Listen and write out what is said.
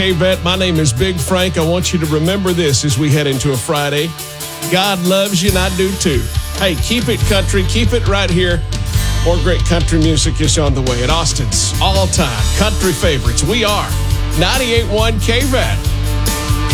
Hey, Vet, my name is Big Frank. I want you to remember this as we head into a Friday. God loves you, and I do too. Hey, keep it country. Keep it right here. More great country music is on the way at Austin's all-time country favorites. We are 98.1 KVAT.